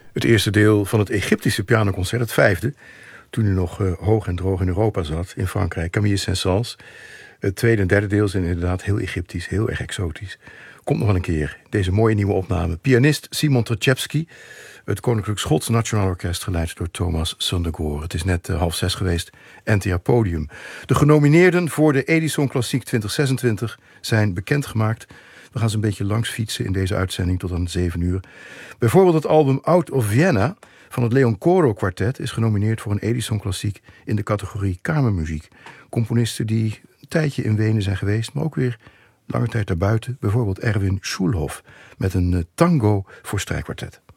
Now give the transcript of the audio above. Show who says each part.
Speaker 1: Het eerste deel van het Egyptische pianoconcert, het vijfde, toen hij nog hoog en droog in Europa zat, in Frankrijk, Camille Saint-Saëns. Het tweede en derde deel zijn inderdaad heel Egyptisch, heel erg exotisch. Komt nog wel een keer, deze mooie nieuwe opname. Pianist Simon Trcevski, het Koninklijk Schots Nationaal Orkest, geleid door Thomas Sondergaard. Het is net 5:30 geweest, NTR Podium. De genomineerden voor de Edison Klassiek 2026 zijn bekendgemaakt. We gaan ze een beetje langs fietsen in deze uitzending tot aan 7 uur. Bijvoorbeeld het album Out of Vienna van het Leon Coro Quartet is genomineerd voor een Edison Klassiek in de categorie kamermuziek. Componisten die een tijdje in Wenen zijn geweest, maar ook weer lange tijd daarbuiten. Bijvoorbeeld Erwin Schulhoff met een tango voor strijkkwartet.